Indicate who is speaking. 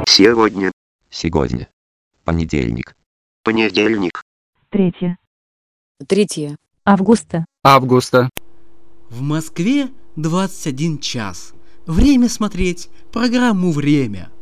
Speaker 1: Сегодня.
Speaker 2: Сегодня. Понедельник.
Speaker 1: Понедельник.
Speaker 3: 3
Speaker 4: августа.
Speaker 5: В Москве 21 час. Время смотреть программу «Время».